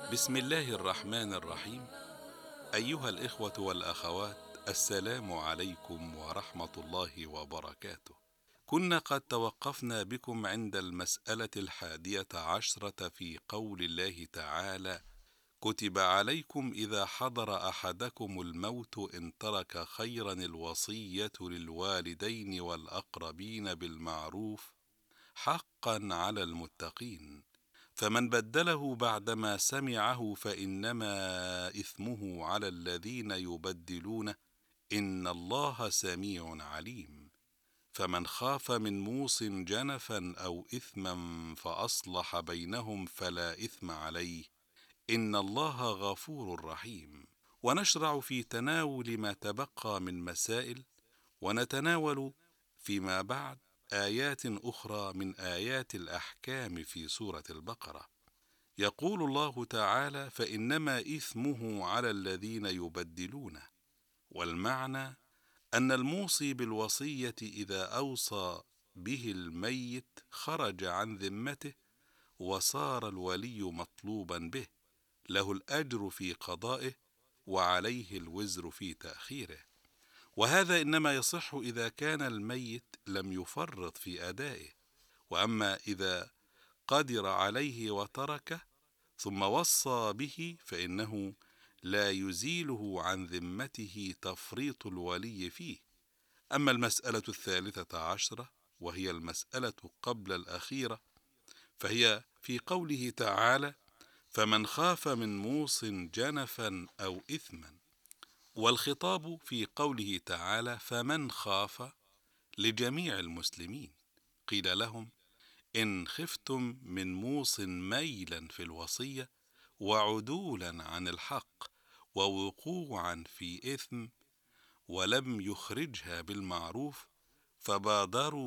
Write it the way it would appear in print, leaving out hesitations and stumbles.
بسم الله الرحمن الرحيم. أيها الإخوة والأخوات، السلام عليكم ورحمة الله وبركاته. كنا قد توقفنا بكم عند المسألة 11 في قول الله تعالى: كتب عليكم إذا حضر أحدكم الموت إن ترك خيرا الوصية للوالدين والأقربين بالمعروف حقا على المتقين، فمن بدله بعدما سمعه فإنما إثمه على الذين يبدلونه، إن الله سميع عليم. فمن خاف من موص جنفا أو إثما فأصلح بينهم فلا إثم عليه، إن الله غفور رحيم. ونشرع في تناول ما تبقى من مسائل، ونتناول فيما بعد آيات أخرى من آيات الأحكام في سورة البقرة. يقول الله تعالى: فإنما إثمه على الذين يبدلونه. والمعنى أن الموصي بالوصية إذا أوصى به الميت خرج عن ذمته وصار الولي مطلوبا به، له الأجر في قضائه وعليه الوزر في تأخيره. وهذا إنما يصح إذا كان الميت لم يفرط في أدائه. وأما إذا قدر عليه وتركه ثم وصى به فإنه لا يزيله عن ذمته تفريط الولي فيه. أما المسألة 13 وهي المسألة قبل الأخيرة، فهي في قوله تعالى: فمن خاف من موص جنفا أو إثما. والخطاب في قوله تعالى فمن خاف لجميع المسلمين. قيل لهم: إن خفتم من موص ميلا في الوصية وعدولا عن الحق ووقوعا في إثم ولم يخرجها بالمعروف فبادروا